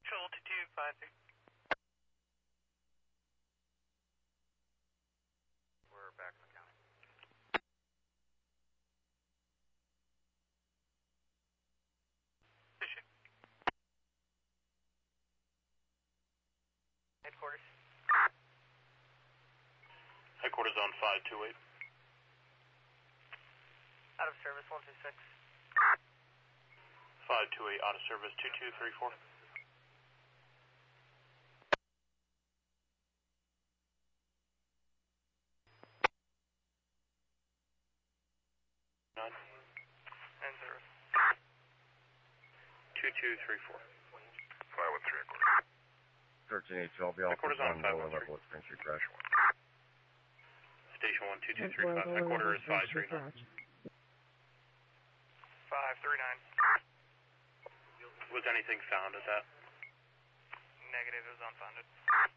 Control 2253. We're back in the county. Appreciate it. Headquarters. Headquarters on 528. Out of service 126. 528 out of service 2234. Nine. And service. 2234. 513 headquarters. 13H, I'll be off Headquarters on 513. level at Spring Street Crash. Station 12235. Headquarters 539. 539. Was anything found at that? Negative, it was unfounded.